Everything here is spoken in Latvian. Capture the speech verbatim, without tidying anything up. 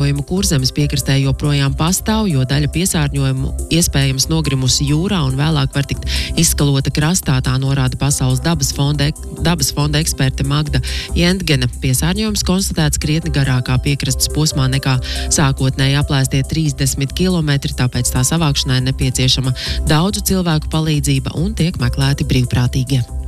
piesārņojumu Kurzemes piekrastē joprojām pastāv, jo daļa piesārņojumu iespējams nogrimusi jūrā un vēlāk var tikt izskalota krastā, tā norāda Pasaules dabas fonda, dabas fonda eksperte Magda Jentgene. Piesārņojums konstatēts krietni garākā piekrastes posmā nekā sākotnēji aplēstie trīsdesmit kilometri, tāpēc tā savākšanai nepieciešama daudzu cilvēku palīdzība un tiek meklēti brīvprātīgie.